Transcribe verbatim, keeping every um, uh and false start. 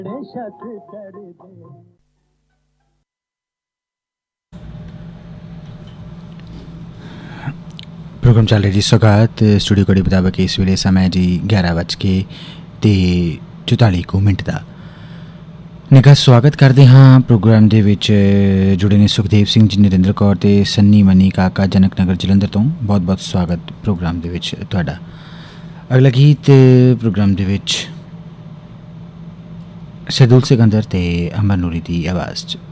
Programme चल रहा जी सौगात स्टूडियो घड़ी मुताबिक इस वेले समय जी ग्यारह बज के ते चौताली को मिनट का निघा स्वागत करते हाँ प्रोग्राम दे विच जुड़े ने सुखदेव सिंह जी नरेंद्र कौर ते सन्नी मनी काका जनक नगर जलंधर तो बहुत बहुत स्वागत प्रोग्राम दे विच तुहाडा। अगला गीत प्रोग्राम दे विच शहदुल सिकंदर ते अमर नूरी दी आवाज़ च।